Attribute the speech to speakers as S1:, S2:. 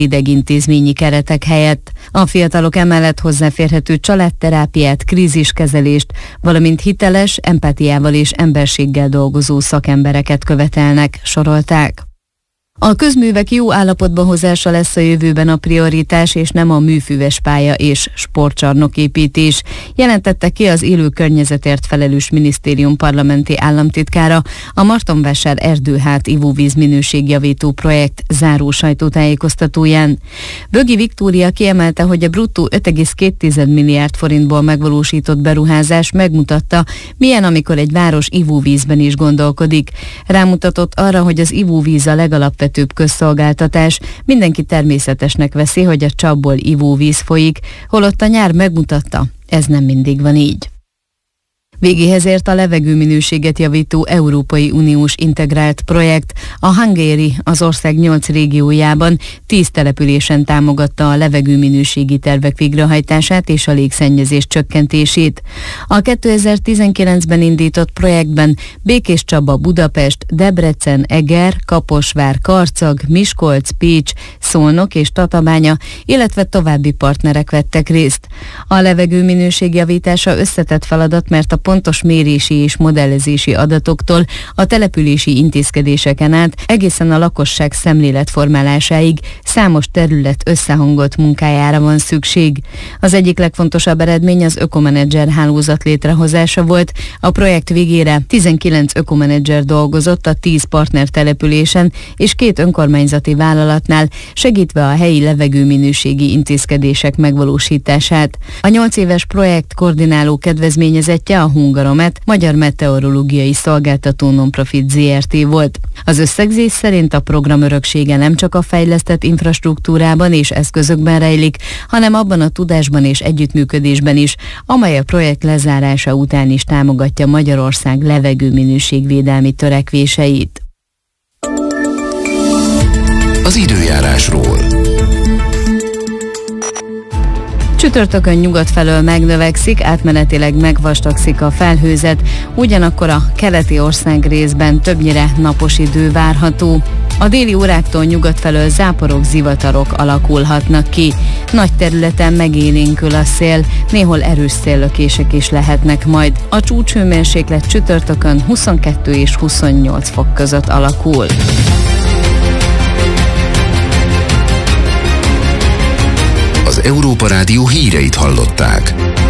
S1: idegintézményi keretek helyett. A fiatalok emellett hozzáférhető családterápiát, kríziskezelést, valamint hiteles, empátiával és emberséggel dolgozó szakembereket követelnek, sorolták. A közművek jó állapotba hozása lesz a jövőben a prioritás, és nem a műfüves pálya és sportcsarnoképítés, jelentette ki az élő környezetért felelős minisztérium parlamenti államtitkára a Martonvásár Erdőhát ivóvíz minőségjavító projekt záró sajtótájékoztatóján. Bögi Viktória kiemelte, hogy a bruttó 5,2 milliárd forintból megvalósított beruházás megmutatta, milyen, amikor egy város ivóvízben is gondolkodik. Rámutatott arra, hogy az ivóvíz a legalapvetőbb közszolgáltatás, mindenki természetesnek veszi, hogy a csapból ivóvíz folyik, holott a nyár megmutatta, ez nem mindig van így. Végéhez ért a levegőminőséget javító Európai Uniós integrált projekt. A Hungary az ország 8 régiójában 10 településen támogatta a levegőminőségi tervek végrehajtását és a légszennyezés csökkentését. A 2019-ben indított projektben Békéscsaba, Budapest, Debrecen, Eger, Kaposvár, Karcag, Miskolc, Pécs, Szolnok és Tatabánya, illetve további partnerek vettek részt. A levegőminőség javítása összetett feladat, mert a pontos mérési és modellezési adatoktól a települési intézkedéseken át egészen a lakosság szemléletformálásáig számos terület összehangolt munkájára van szükség. Az egyik legfontosabb eredmény az ökomenedzser hálózat létrehozása volt. A projekt végére 19 ökomenedzser dolgozott a 10 partner településen és 2 önkormányzati vállalatnál, segítve a helyi levegőminőségi intézkedések megvalósítását. A 8 éves projekt koordináló kedvezményezettje a Hungaromet, Magyar Meteorológiai Szolgáltató Nonprofit Zrt. volt. Az összegzés szerint a program öröksége nem csak a fejlesztett infrastruktúrában és eszközökben rejlik, hanem abban a tudásban és együttműködésben is, amely a projekt lezárása után is támogatja Magyarország levegőminőségvédelmi törekvéseit.
S2: Az időjárásról.
S1: Csütörtökön nyugat felől megnövekszik, átmenetileg megvastagszik a felhőzet, ugyanakkor a keleti ország részben többnyire napos idő várható. A déli óráktól nyugat felől záporok, zivatarok alakulhatnak ki. Nagy területen megélénkül a szél, néhol erős széllökések is lehetnek majd. A csúcshőmérséklet csütörtökön 22 és 28 fok között alakul.
S2: Az Európa Rádió híreit hallották.